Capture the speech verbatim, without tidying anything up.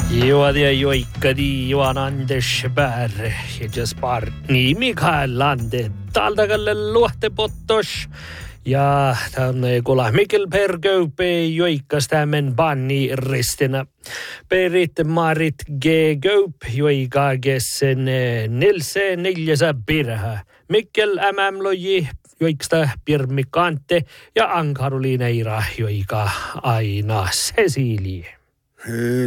Juodia joikkadi Johan Anders Berg ja Jaspar ni Mikael Lande taldagalle luohtepottos ja tänne kuulla Mikkel Pergöpe joikkas tämän banni ristinä. Perit Marit G. Gaup joikagessen Nilse neljäsä pirhä. Mikkel M M Loji joiksta Pirmi Kante ja Ankaroliina Ira joika aina Cecilie.